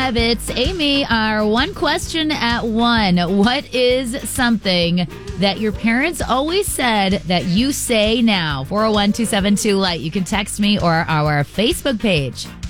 5. It's Amy, our one question at 1. What is something that your parents always said that you say now? 401-272-LIGHT. You can text me or our Facebook page.